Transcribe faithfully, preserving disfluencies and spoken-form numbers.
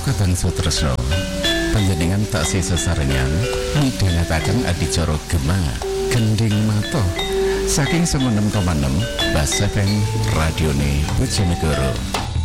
Kadang Sutresno panjenengan taksih sesarengan midhangetaken adicara Gema Gending Mata saking sembilan enam koma enam Bas F M Radione Bojonegoro.